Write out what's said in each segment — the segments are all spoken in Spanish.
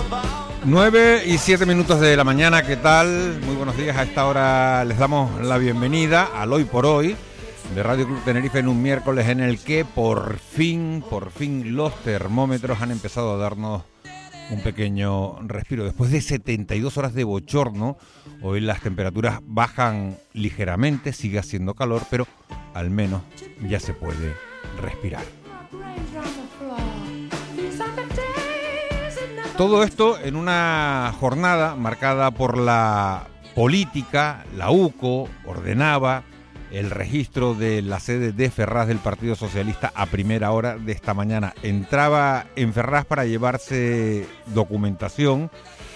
9:07 de la mañana, ¿qué tal? Muy buenos días. A esta hora les damos la bienvenida al Hoy por Hoy de Radio Club Tenerife en un miércoles en el que por fin los termómetros han empezado a darnos un pequeño respiro. Después de 72 horas de bochorno, hoy las temperaturas bajan ligeramente, sigue haciendo calor, pero al menos ya se puede respirar. Todo esto en una jornada marcada por la política. La UCO ordenaba el registro de la sede de Ferraz del Partido Socialista a primera hora de esta mañana. Entraba en Ferraz para llevarse documentación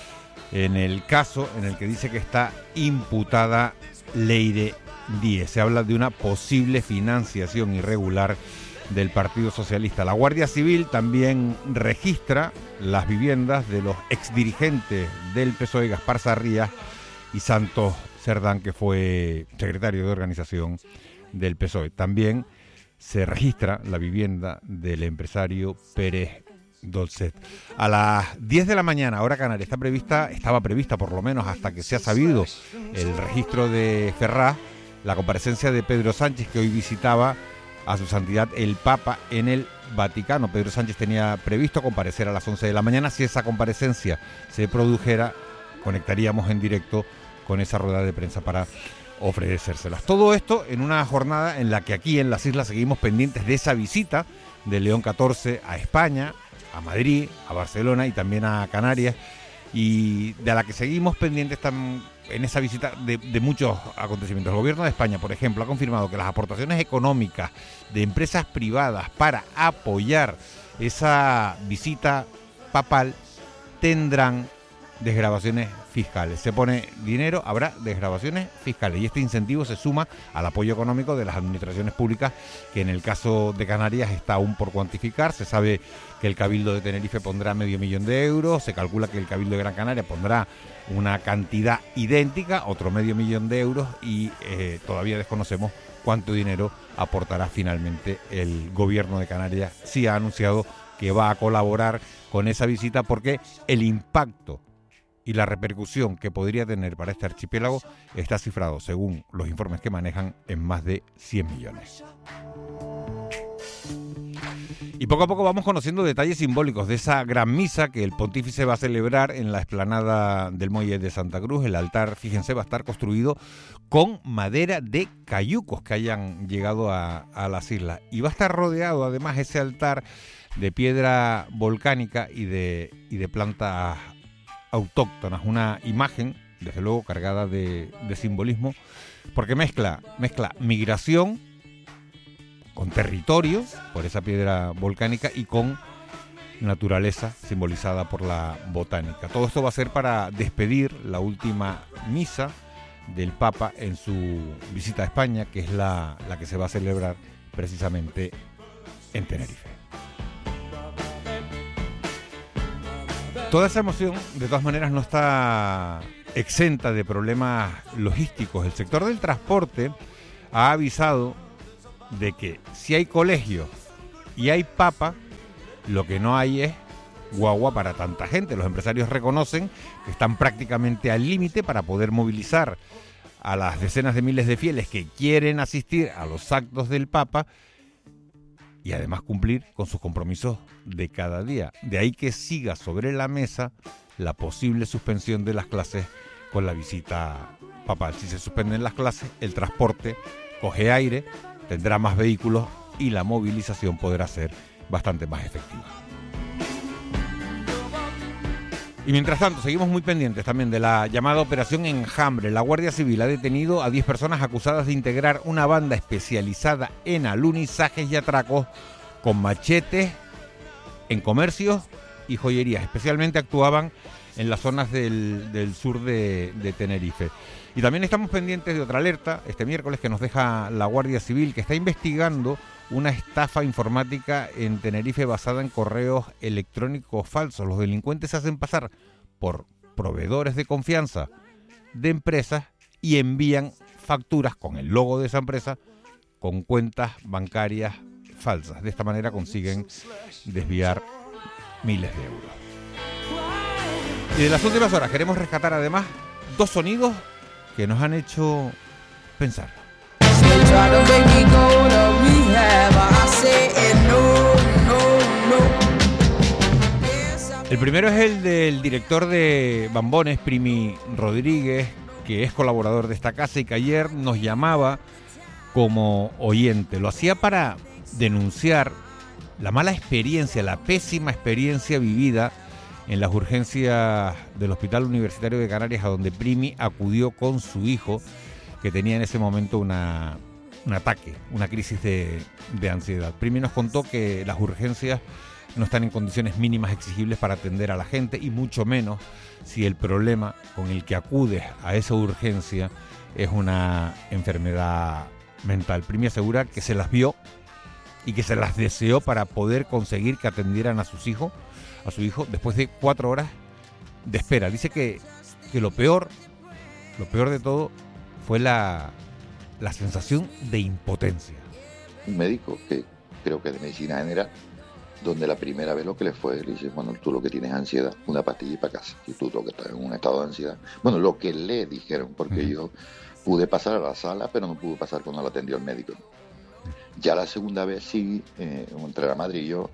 en el caso en el que dice que está imputada Leire Díez. Se habla de una posible financiación irregular del Partido Socialista. La Guardia Civil también registra las viviendas de los exdirigentes del PSOE, Gaspar Sarrías y Santos Cerdán, que fue secretario de organización del PSOE. También se registra la vivienda del empresario Pérez Dolcet. A las 10 de la mañana, hora canaria, estaba prevista por lo menos hasta que se ha sabido el registro de Ferraz, la comparecencia de Pedro Sánchez, que hoy visitaba a su santidad el Papa en el Vaticano. Pedro Sánchez tenía previsto comparecer a las 11 de la mañana. Si esa comparecencia se produjera, conectaríamos en directo con esa rueda de prensa para ofrecérselas. Todo esto en una jornada en la que aquí en las islas seguimos pendientes de esa visita de León XIV a España, a Madrid, a Barcelona y también a Canarias, y de la que seguimos pendientes en esa visita de muchos acontecimientos. El gobierno de España, por ejemplo, ha confirmado que las aportaciones económicas de empresas privadas para apoyar esa visita papal tendrán desgravaciones fiscales. Se pone dinero, habrá desgravaciones fiscales, y este incentivo se suma al apoyo económico de las administraciones públicas, que en el caso de Canarias está aún por cuantificar. Se sabe que el Cabildo de Tenerife pondrá $500,000 de euros, se calcula que el Cabildo de Gran Canaria pondrá una cantidad idéntica, otro $500,000 de euros, y todavía desconocemos cuánto dinero aportará finalmente el gobierno de Canarias. Sí ha anunciado que va a colaborar con esa visita porque el impacto y la repercusión que podría tener para este archipiélago está cifrado, según los informes que manejan, en más de 100 millones. Y poco a poco vamos conociendo detalles simbólicos de esa gran misa que el pontífice va a celebrar en la explanada del Muelle de Santa Cruz. El altar, fíjense, va a estar construido con madera de cayucos que hayan llegado a las islas. Y va a estar rodeado, además, ese altar de piedra volcánica y de plantas autóctonas. Una imagen, desde luego, cargada de simbolismo, porque mezcla migración con territorio, por esa piedra volcánica, y con naturaleza simbolizada por la botánica. Todo esto va a ser para despedir la última misa del Papa en su visita a España, que es la que se va a celebrar precisamente en Tenerife. Toda esa emoción, de todas maneras, no está exenta de problemas logísticos. El sector del transporte ha avisado de que si hay colegios y hay papa, lo que no hay es guagua para tanta gente. Los empresarios reconocen que están prácticamente al límite para poder movilizar a las decenas de miles de fieles que quieren asistir a los actos del Papa y además cumplir con sus compromisos de cada día. De ahí que siga sobre la mesa la posible suspensión de las clases con la visita papal. Si se suspenden las clases, el transporte coge aire, tendrá más vehículos y la movilización podrá ser bastante más efectiva. Y mientras tanto, seguimos muy pendientes también de la llamada Operación Enjambre. La Guardia Civil ha detenido a 10 personas acusadas de integrar una banda especializada en alunizajes y atracos con machetes en comercios y joyerías. Especialmente actuaban en las zonas del sur de Tenerife. Y también estamos pendientes de otra alerta este miércoles que nos deja la Guardia Civil, que está investigando una estafa informática en Tenerife basada en correos electrónicos falsos. Los delincuentes se hacen pasar por proveedores de confianza de empresas y envían facturas con el logo de esa empresa con cuentas bancarias falsas. De esta manera consiguen desviar miles de euros. Y de las últimas horas queremos rescatar además dos sonidos que nos han hecho pensar. El primero es el del director de Bambones, Primi Rodríguez, que es colaborador de esta casa y que ayer nos llamaba como oyente. Lo hacía para denunciar la mala experiencia, la pésima experiencia vivida en las urgencias del Hospital Universitario de Canarias, a donde Primi acudió con su hijo, que tenía en ese momento un ataque, una crisis de ansiedad. Primi nos contó que las urgencias no están en condiciones mínimas exigibles para atender a la gente, y mucho menos si el problema con el que acudes a esa urgencia es una enfermedad mental. Primi asegura que se las vio y que se las deseó para poder conseguir que atendieran a su hijo después de 4 horas de espera. Dice que lo peor de todo fue la sensación de impotencia. Un médico que creo que de medicina general, donde la primera vez lo que le fue, le dice, bueno, tú lo que tienes es ansiedad, una pastilla y para casa. Y tú lo que estás en un estado de ansiedad. Bueno, lo que le dijeron, porque yo pude pasar a la sala, pero no pude pasar cuando lo atendió el médico. Ya la segunda vez sí, entre la madre y yo,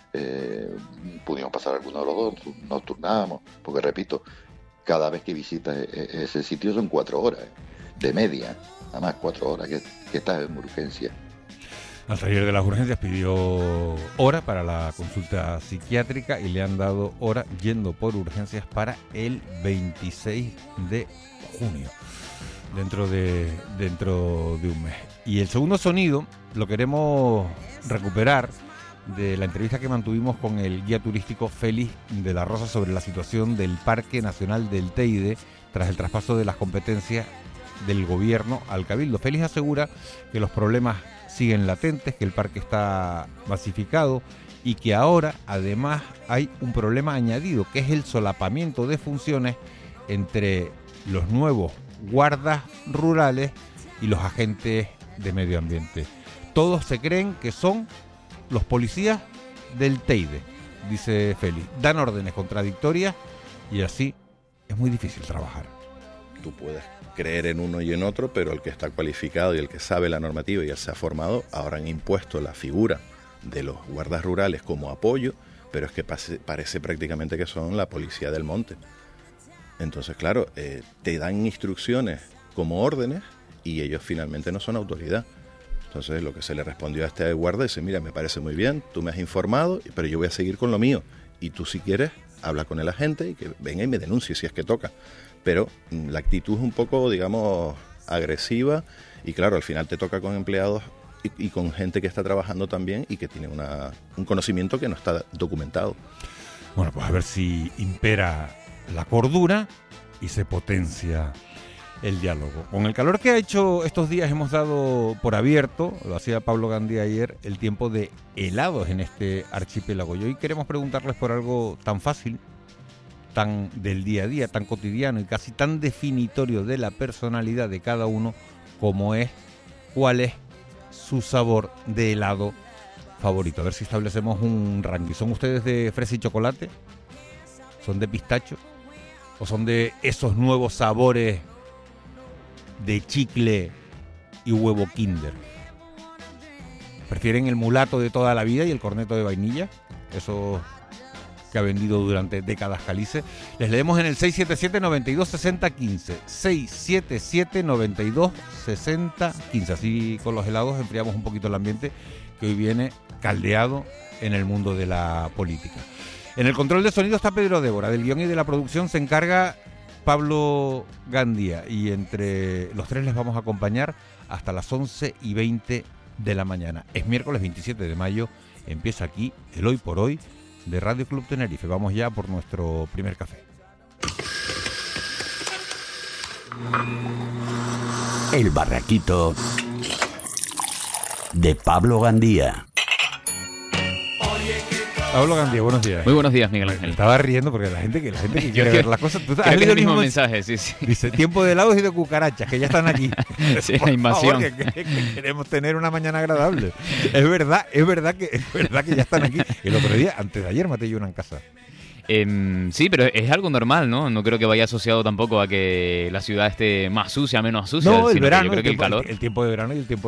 pudimos pasar alguno de los dos, nos turnábamos, porque repito, cada vez que visitas ese sitio son 4 horas, de media, además 4 horas que estás en urgencia. Al salir de las urgencias pidió hora para la consulta psiquiátrica y le han dado hora yendo por urgencias para el 26 de junio, dentro de un mes. Y el segundo sonido lo queremos recuperar de la entrevista que mantuvimos con el guía turístico Félix de la Rosa sobre la situación del Parque Nacional del Teide tras el traspaso de las competencias del gobierno al Cabildo. Félix asegura que los problemas siguen latentes, que el parque está masificado y que ahora además hay un problema añadido, que es el solapamiento de funciones entre los nuevos guardas rurales y los agentes de medio ambiente. Todos se creen que son los policías del Teide, dice Félix. Dan órdenes contradictorias y así es muy difícil trabajar. Tú puedes creer en uno y en otro, pero el que está cualificado y el que sabe la normativa y el se ha formado, ahora han impuesto la figura de los guardas rurales como apoyo, pero es que parece prácticamente que son la policía del monte. Entonces, claro, te dan instrucciones como órdenes y ellos finalmente no son autoridad. Entonces, lo que se le respondió a este guarda dice, mira, me parece muy bien, tú me has informado, pero yo voy a seguir con lo mío. Y tú, si quieres, habla con el agente y que venga y me denuncie si es que toca. Pero la actitud es un poco, digamos, agresiva y claro, al final te toca con empleados y con gente que está trabajando también y que tiene un conocimiento que no está documentado. Bueno, pues a ver si impera la cordura y se potencia el diálogo. Con el calor que ha hecho estos días hemos dado por abierto, lo hacía Pablo Gandía ayer, el tiempo de helados en este archipiélago. Y hoy queremos preguntarles por algo tan fácil, tan del día a día, tan cotidiano y casi tan definitorio de la personalidad de cada uno como es cuál es su sabor de helado favorito. A ver si establecemos un ranking. ¿Son ustedes de fresa y chocolate? ¿Son de pistacho? ¿O son de esos nuevos sabores de chicle y huevo Kinder? ¿Prefieren el mulato de toda la vida y el corneto de vainilla? Eso que ha vendido durante décadas Calice. Les leemos en el 677-926015. 677-926015. Así con los helados enfriamos un poquito el ambiente que hoy viene caldeado en el mundo de la política. En el control de sonido está Pedro Débora. Del guión y de la producción se encarga Pablo Gandía. Y entre los tres les vamos a acompañar hasta las 11:20 de la mañana. Es miércoles 27 de mayo. Empieza aquí el Hoy por Hoy de Radio Club Tenerife. Vamos ya por nuestro primer café. El barraquito de Pablo Gandía. Pablo Gandía, buenos días. Muy buenos días, Miguel Ángel. Estaba riendo porque la gente que quiere ver las cosas. ¿Tú has leído el mismo mensaje? Sí. Dice, tiempo de helados y de cucarachas, que ya están aquí. Sí, la invasión. Por favor, que queremos tener una mañana agradable. Es verdad que ya están aquí. El otro día, antes de ayer, maté yo una en casa. Sí, pero es algo normal, ¿no? No creo que vaya asociado tampoco a que la ciudad esté más sucia, menos sucia. No, el sino que verano, yo creo que el calor. el tiempo de verano y el tiempo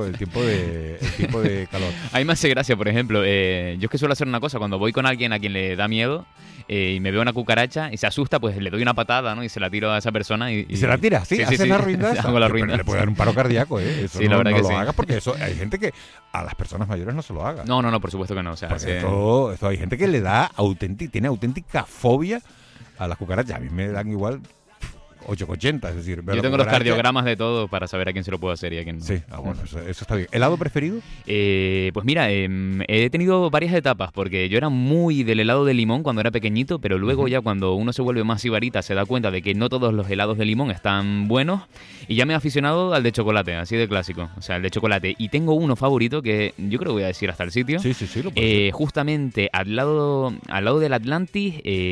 de calor. A mí me hace gracia, por ejemplo, yo es que suelo hacer una cosa, cuando voy con alguien a quien le da miedo y me veo una cucaracha y se asusta, pues le doy una patada, ¿no? Y se la tiro a esa persona. ¿Y se la tira? ¿Sí? ¿Haces la ruina esa? Hago la Pero ruina. le puede dar un paro cardíaco, ¿eh? Eso Sí, no, la verdad no que lo sí. hagas porque eso hay gente que a las personas mayores no se lo haga. No, por supuesto que no. O sea, Porque esto hay gente que le da tiene auténtica fobia a las cucarachas. A mí me dan igual 8,80, es decir, ver yo la tengo los cucaracha. cardiogramas de todo para saber a quién se lo puedo hacer y a quién no. Sí, bueno, eso está bien. ¿Helado preferido? Pues mira, he tenido varias etapas, porque yo era muy del helado de limón cuando era pequeñito, pero luego ya cuando uno se vuelve más sibarita se da cuenta de que no todos los helados de limón están buenos, y ya me he aficionado al de chocolate, así de clásico, o sea, el de chocolate. Y tengo uno favorito que yo creo que voy a decir hasta el sitio. Sí, lo puedo decir. Justamente al lado del Atlantis,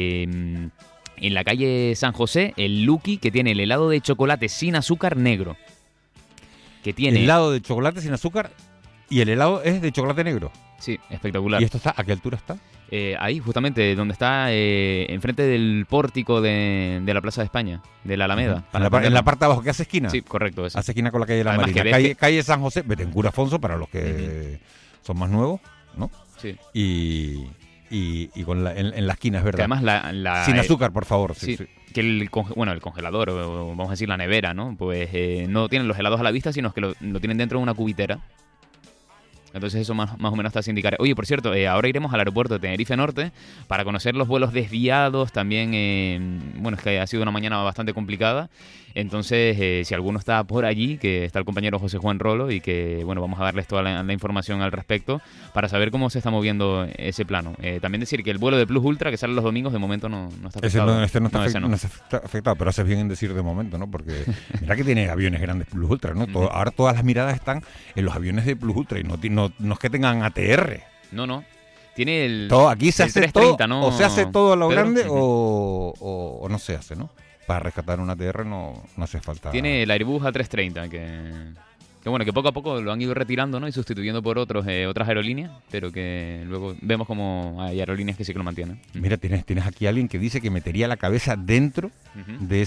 en la calle San José, el Lucky, que tiene el helado de chocolate sin azúcar negro. Que tiene... Helado de chocolate sin azúcar y el helado es de chocolate negro. Sí, espectacular. ¿Y esto está? ¿A qué altura está? Ahí, justamente, donde está enfrente del pórtico de la Plaza de España, de la Alameda. En la parte de abajo, ¿qué hace esquina? Sí, correcto. Eso. Hace esquina con la calle de la Además, Marina. que Calle San José, Betancur Afonso, para los que son más nuevos, ¿no? Sí. Y con en la esquina, es verdad. Que además sin azúcar, por favor. Sí. Que el congelador, o vamos a decir la nevera, ¿no? Pues no tienen los helados a la vista, sino que lo tienen dentro de una cubitera. Entonces eso más o menos te hace indicar. Oye, por cierto, ahora iremos al aeropuerto de Tenerife Norte para conocer los vuelos desviados. También, bueno, es que ha sido una mañana bastante complicada. Entonces, si alguno está por allí, que está el compañero José Juan Rolo, y que, bueno, vamos a darles toda la información al respecto para saber cómo se está moviendo ese plano. También decir que el vuelo de Plus Ultra, que sale los domingos, de momento no está afectado. Ese no está afectado, pero haces bien en decir de momento, ¿no? Porque mira que tiene aviones grandes Plus Ultra, ¿no? Ahora todas las miradas están en los aviones de Plus Ultra y no es que tengan ATR. No. Tiene el... Aquí se hace 330, todo, ¿no? o se hace todo a lo Pedro, grande o no se hace, ¿no? Para rescatar un ATR no hace falta. Tiene el Airbus A330, que bueno, que poco a poco lo han ido retirando, ¿no? Y sustituyendo por otras aerolíneas, pero que luego vemos como hay aerolíneas que sí que lo mantienen. Mira, tienes aquí a alguien que dice que metería la cabeza dentro de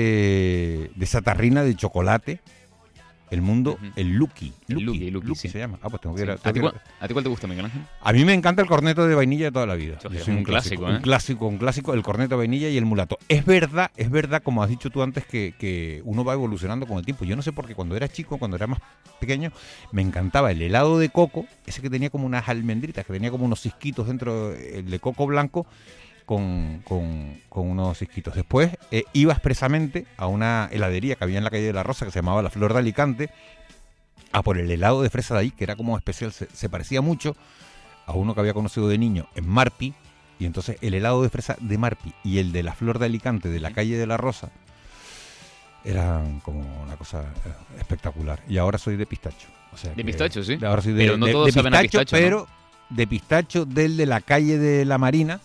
esa tarrina de chocolate. El mundo, el Lucky. Lucky sí. Se llama. Pues tengo que ir ¿A ti cuál te gusta, Miguel Ángel? A mí me encanta el corneto de vainilla de toda la vida. Yo soy un clásico, ¿eh? Un clásico, el corneto de vainilla y el mulato. Es verdad, como has dicho tú antes, que uno va evolucionando con el tiempo. Yo no sé por qué cuando era chico, cuando era más pequeño, me encantaba el helado de coco, ese que tenía como unas almendritas, que tenía como unos cisquitos dentro, el de coco blanco, con unos cisquitos. Después iba expresamente a una heladería que había en la calle de la Rosa, que se llamaba La Flor de Alicante, a por el helado de fresa de ahí, que era como especial, se parecía mucho a uno que había conocido de niño en Marpi, y entonces el helado de fresa de Marpi y el de La Flor de Alicante de la calle de la Rosa eran como una cosa espectacular. Y ahora soy de pistacho. O sea, de pistacho, sí. Ahora soy pero no todos saben pistacho, a pistacho, pero ¿no? De pistacho del de la calle de la Marina,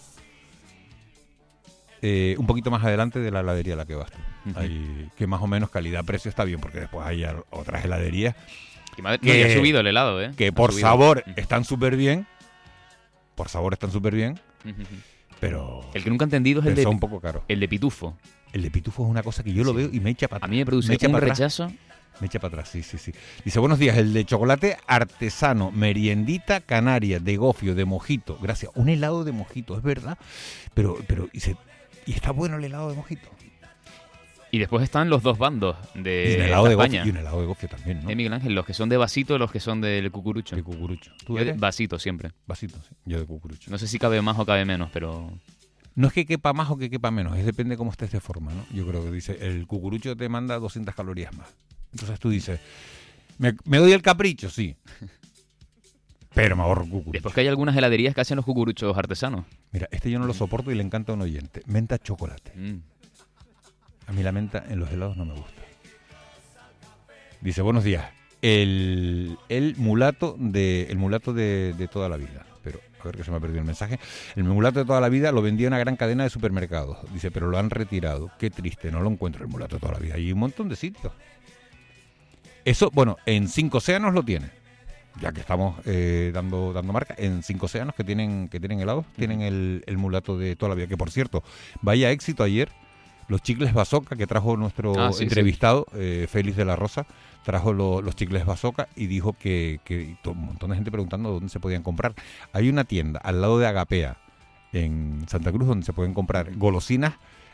un poquito más adelante de la heladería a la que vas tú. Que más o menos calidad-precio está bien, porque después hay otras heladerías que ha subido el helado, que por sabor están súper bien. Pero el que nunca he entendido es el un poco caro. El de pitufo. El de pitufo es una cosa que yo lo veo y me echa para atrás. A mí me produce un rechazo. Me echa para atrás, sí. Dice, buenos días, el de chocolate artesano, meriendita canaria, de gofio, de mojito. Gracias. Un helado de mojito, es verdad. Pero y está bueno el helado de mojito. Y después están los dos bandos de España. Y un helado de gofio también, ¿no? Miguel Ángel, los que son de vasito y los que son del cucurucho. De cucurucho. ¿Tú eres? Vasito siempre. Vasito, sí. Yo de cucurucho. No sé si cabe más o cabe menos, pero... No es que quepa más o que quepa menos, depende de cómo estés de forma, ¿no? Yo creo que dice, el cucurucho te manda 200 calorías más. Entonces tú dices, me doy el capricho, sí. Pero me ahorro cucurucho. Después que hay algunas heladerías que hacen los cucuruchos artesanos. Mira, yo no lo soporto y le encanta a un oyente. Menta chocolate. A mí la menta en los helados no me gusta. Dice, buenos días. El mulato de toda la vida. Pero, a ver que se me ha perdido el mensaje. El mulato de toda la vida lo vendía una gran cadena de supermercados. Dice, pero lo han retirado. Qué triste, no lo encuentro el mulato de toda la vida. Hay un montón de sitios. Eso, bueno, en 5 océanos lo tiene. ya que estamos dando marca, en 5 océanos que tienen helados, tienen el mulato de toda la vida. Que por cierto, vaya éxito ayer, los chicles Bazooka que trajo nuestro entrevistado, Félix de la Rosa, trajo los chicles Bazooka y dijo que un montón de gente preguntando dónde se podían comprar. Hay una tienda al lado de Agapea, en Santa Cruz, donde se pueden comprar golosinas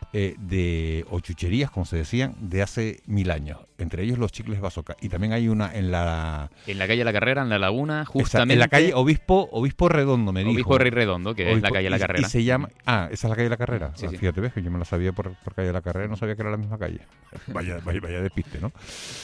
o chucherías, como se decían, de hace 1000 años. Entre ellos los chicles Bazooka. Y también hay una en la calle La Carrera, en La Laguna, justamente. En la calle Obispo Redondo, me dijo. Obispo Rey Redondo, que es la calle La Carrera. Y se llama... esa es la calle La Carrera. Sí, sí. Fíjate, ves que yo me la sabía por calle La Carrera, no sabía que era la misma calle. Vaya despiste, ¿no?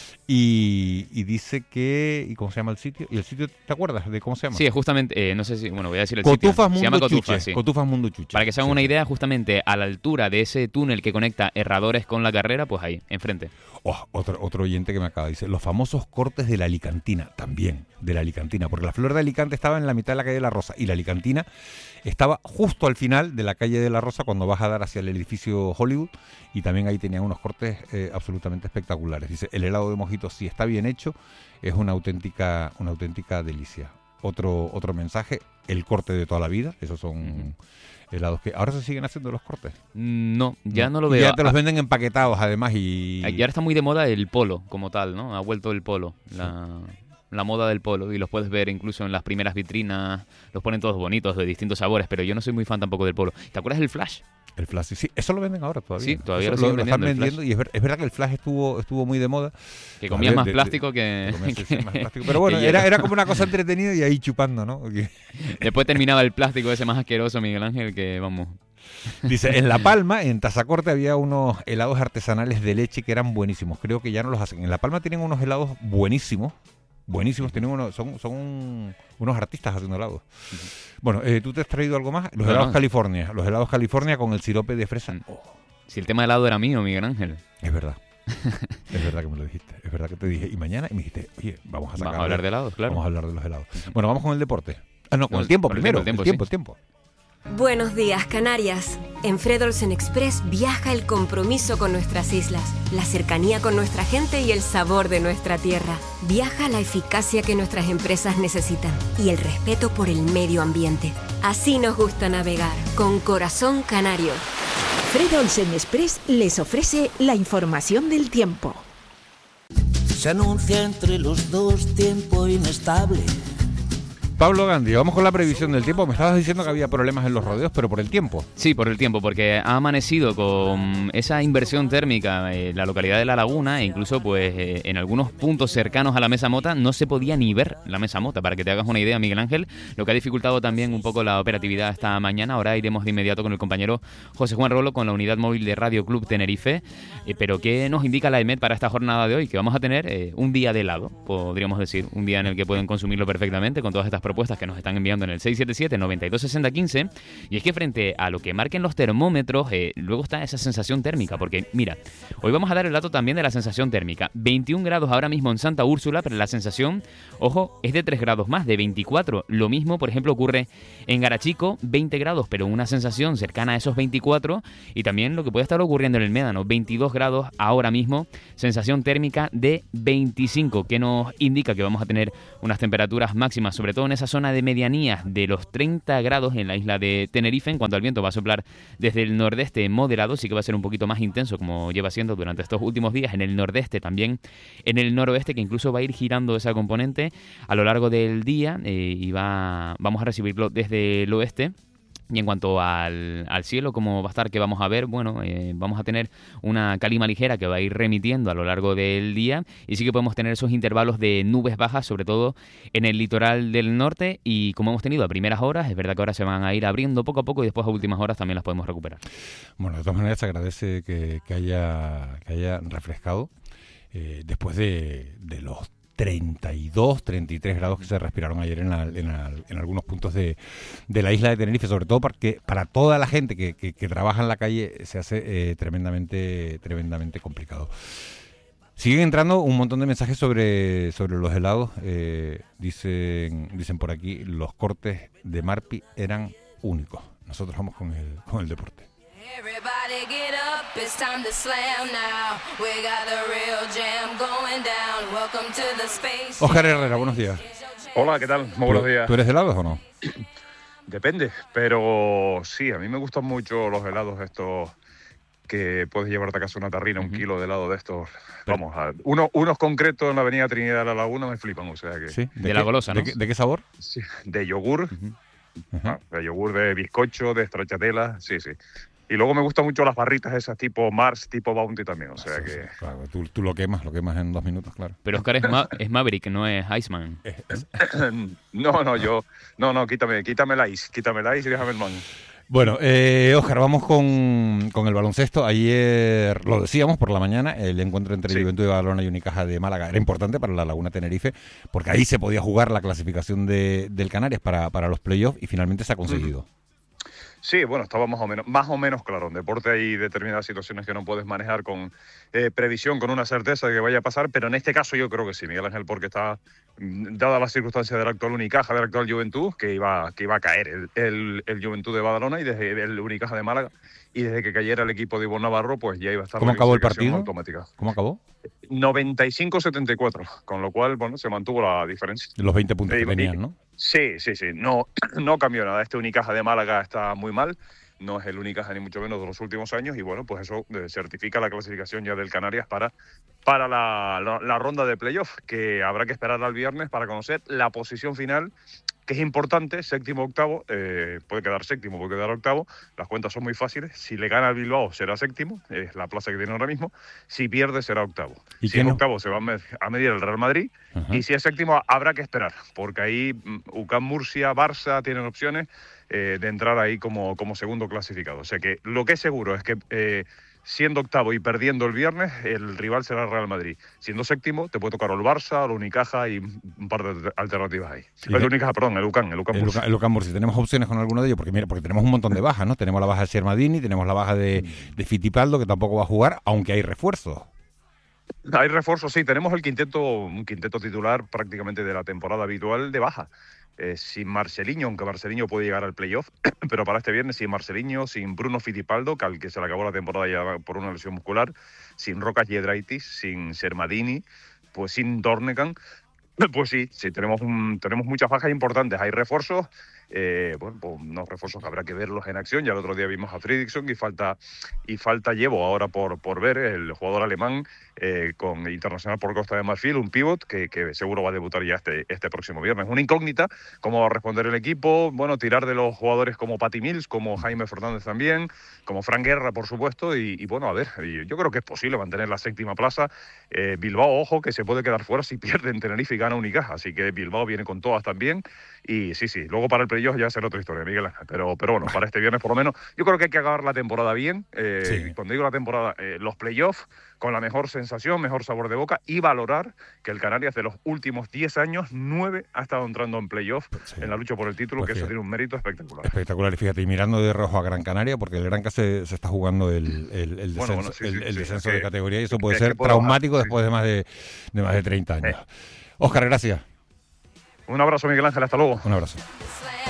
Y dice que... ¿Y cómo se llama el sitio? ¿Y el sitio, te acuerdas de cómo se llama? Sí, justamente, no sé si... Bueno, voy a decir el Cotufas sitio. Se llama Mundo Cotufas, Chuche. sí. Cotufas Mundo Chuche. Para que se hagan una idea, justamente a la altura de ese túnel que conecta Herradores con La Carrera, pues ahí, enfrente. Otro oyente que me acaba, dice, los famosos cortes de la Alicantina, también, de la Alicantina, porque la Flor de Alicante estaba en la mitad de la calle de la Rosa y la Alicantina estaba justo al final de la calle de la Rosa cuando vas a dar hacia el edificio Hollywood, y también ahí tenían unos cortes absolutamente espectaculares. Dice, el helado de mojito, si está bien hecho, es una auténtica delicia. Otro mensaje, el corte de toda la vida, esos son helados que ahora se siguen haciendo los cortes. No, ya no lo veo. Ya te los venden empaquetados además y ahora está muy de moda el polo como tal, ¿no? Ha vuelto el polo, la moda del polo, y los puedes ver incluso en las primeras vitrinas, los ponen todos bonitos de distintos sabores, pero yo no soy muy fan tampoco del polo. ¿Te acuerdas del Flash? El Flash, sí, eso lo venden ahora todavía. Sí, todavía eso lo siguen están vendiendo, vendiendo, y es verdad que el Flash estuvo muy de moda. Que comías más plástico que... Más plástico. Pero bueno, era como una cosa entretenida y ahí chupando, ¿no? Después terminaba el plástico ese más asqueroso, Miguel Ángel, que vamos... Dice, en La Palma, en Tazacorte, había unos helados artesanales de leche que eran buenísimos. Creo que ya no los hacen. En La Palma tienen unos helados buenísimos. Tienen son unos artistas haciendo helados. Bueno, ¿tú te has traído algo más? Los helados California con el sirope de fresa. Si el tema de helado era mío, Miguel Ángel. Es verdad. Es verdad que me lo dijiste. Es verdad que te dije, y mañana, y me dijiste, oye, vamos a hablar de helados, claro. Vamos a hablar de los helados. Bueno, vamos con el deporte. Con el tiempo primero. El tiempo. Buenos días, Canarias. En Fred Olsen Express viaja el compromiso con nuestras islas, la cercanía con nuestra gente y el sabor de nuestra tierra. Viaja la eficacia que nuestras empresas necesitan y el respeto por el medio ambiente. Así nos gusta navegar, con corazón canario. Fred Olsen Express les ofrece la información del tiempo. Se anuncia entre los dos tiempo inestable. Pablo Gandhi, vamos con la previsión del tiempo. Me estabas diciendo que había problemas en los rodeos, pero por el tiempo. Sí, por el tiempo, porque ha amanecido con esa inversión térmica en la localidad de La Laguna, e incluso pues en algunos puntos cercanos a la Mesa Mota no se podía ni ver la Mesa Mota, para que te hagas una idea, Miguel Ángel, lo que ha dificultado también un poco la operatividad esta mañana. Ahora iremos de inmediato con el compañero José Juan Rolo con la unidad móvil de Radio Club Tenerife, pero ¿qué nos indica la EMET para esta jornada de hoy? Que vamos a tener un día de helado, podríamos decir, un día en el que pueden consumirlo perfectamente con todas estas propuestas que nos están enviando en el 677-926015. Y es que frente a lo que marquen los termómetros, luego está esa sensación térmica, porque mira, hoy vamos a dar el dato también de la sensación térmica. 21 grados ahora mismo en Santa Úrsula, pero la sensación, ojo, es de 3 grados más, de 24. Lo mismo, por ejemplo, ocurre en Garachico, 20 grados, pero una sensación cercana a esos 24. Y también lo que puede estar ocurriendo en el Médano, 22 grados ahora mismo, sensación térmica de 25, que nos indica que vamos a tener unas temperaturas máximas, sobre todo en esa zona de medianías, de los 30 grados en la isla de Tenerife. En cuanto al viento, va a soplar desde el nordeste moderado, sí que va a ser un poquito más intenso como lleva siendo durante estos últimos días en el nordeste, también en el noroeste, que incluso va a ir girando esa componente a lo largo del día, y vamos a recibirlo desde el oeste. Y en cuanto al cielo, ¿cómo va a estar? ¿Qué vamos a ver? Bueno, vamos a tener una calima ligera que va a ir remitiendo a lo largo del día, y sí que podemos tener esos intervalos de nubes bajas, sobre todo en el litoral del norte, y como hemos tenido a primeras horas, es verdad que ahora se van a ir abriendo poco a poco y después a últimas horas también las podemos recuperar. Bueno, de todas maneras se agradece que haya refrescado después de los 32, 33 grados que se respiraron ayer en algunos puntos de la isla de Tenerife, sobre todo porque para toda la gente que trabaja en la calle se hace tremendamente complicado. Siguen entrando un montón de mensajes sobre los helados. Dicen por aquí, los cortes de Marpi eran únicos. Nosotros vamos con el deporte. Everybody get up. It's time to slam now. We got the real jam going down. Welcome to the space. Óscar Herrera, buenos días. Hola, ¿qué tal? Muy buenos días. ¿Tú eres de helados o no? Depende, pero sí, a mí me gustan mucho los helados estos que puedes llevarte a casa una tarrina, un kilo de helado de estos. Vamos, unos concretos en la avenida Trinidad de la Laguna me flipan, o sea que... Sí, de la golosa, ¿no? ¿De qué sabor? Sí, de yogur, de yogur, de bizcocho, de stracciatella, sí. Y luego me gustan mucho las barritas esas tipo Mars, tipo Bounty también, o sea que... Claro, tú lo quemas en 2 minutos, claro. Pero Oscar es Maverick, no es Iceman. No, quítame el ice y déjame el man. Bueno, Óscar, vamos con el baloncesto. Ayer lo decíamos por la mañana, el encuentro entre el Juventud de Badalona y Unicaja de Málaga era importante para la Laguna Tenerife, porque ahí se podía jugar la clasificación del Canarias para los playoffs y finalmente se ha conseguido. Sí, bueno, estaba más o menos claro. En deporte hay determinadas situaciones que no puedes manejar con previsión, con una certeza de que vaya a pasar, pero en este caso yo creo que sí, Miguel Ángel, porque está, dada las circunstancias del actual Unicaja, del actual Juventud, que iba a caer el Juventud de Badalona y desde el Unicaja de Málaga, y desde que cayera el equipo de Ivonne Navarro, pues ya iba a estar... ¿Cómo acabó el partido? Automática. ¿Cómo acabó? 95-74, con lo cual, bueno, se mantuvo la diferencia. Los 20 puntos que venían, ¿no? Sí. No cambió nada. Este Unicaja de Málaga está muy mal. No es el Unicaja ni mucho menos de los últimos años. Y bueno, pues eso certifica la clasificación ya del Canarias para la ronda de playoff, que habrá que esperar al viernes para conocer la posición final, que es importante, séptimo, octavo, puede quedar séptimo, puede quedar octavo, las cuentas son muy fáciles. Si le gana al Bilbao será séptimo, es la plaza que tiene ahora mismo. Si pierde será octavo. Si es octavo se va a medir el Real Madrid. Y si es séptimo habrá que esperar, porque ahí UCAM Murcia, Barça tienen opciones de entrar ahí como segundo clasificado. O sea que lo que es seguro es que siendo octavo y perdiendo el viernes, el rival será el Real Madrid. Siendo séptimo, te puede tocar el Barça, el Unicaja y un par de alternativas ahí. El Unicaja, perdón, el UCAM Murcia. El UCAM Murcia. ¿Tenemos opciones con alguno de ellos? Porque tenemos un montón de bajas, ¿no? Tenemos la baja de Shermadini, tenemos la baja de Fittipaldo, que tampoco va a jugar, aunque hay refuerzos. Hay refuerzos, sí. Tenemos un quinteto titular prácticamente de la temporada habitual de baja. Sin Marceliño, aunque Marceliño puede llegar al playoff, pero para este viernes sin Marceliño, sin Bruno Fittipaldo, que al que se le acabó la temporada ya por una lesión muscular, sin Rokas Giedraitis, sin Shermadini, pues sin Dornekan. Pues sí, tenemos muchas bajas importantes. Hay refuerzos, pues unos refuerzos que habrá que verlos en acción. Ya el otro día vimos a Fridriksson y falta llevo ahora por ver el jugador alemán con internacional por Costa de Marfil, un pívot que seguro va a debutar ya este próximo viernes. Una incógnita, cómo va a responder el equipo. Bueno, tirar de los jugadores como Patty Mills, como Jaime Fernández también, como Fran Guerra, por supuesto. Y bueno, a ver, yo creo que es posible mantener la séptima plaza. Bilbao, ojo, que se puede quedar fuera si pierde en Tenerife y gana Unicaja. Así que Bilbao viene con todas también. Y sí, luego para el playoff ya será otra historia, Miguel Ángel. Pero bueno, para este viernes por lo menos, yo creo que hay que acabar la temporada bien. Cuando digo la temporada, los playoffs con la mejor sensación, mejor sabor de boca, y valorar que el Canarias de los últimos 10 años, 9 ha estado entrando en playoff en la lucha por el título, que eso tiene un mérito espectacular. Espectacular, y fíjate, y mirando de rojo a Gran Canaria, porque el Granca se está jugando el descenso de categoría, y eso puede ser traumático después de más de 30 años. Óscar, gracias. Un abrazo, Miguel Ángel, hasta luego. Un abrazo.